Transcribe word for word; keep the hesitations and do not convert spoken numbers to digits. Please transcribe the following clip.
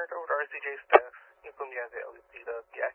turn it over to R C J staff. Yung po niya, the L E D, the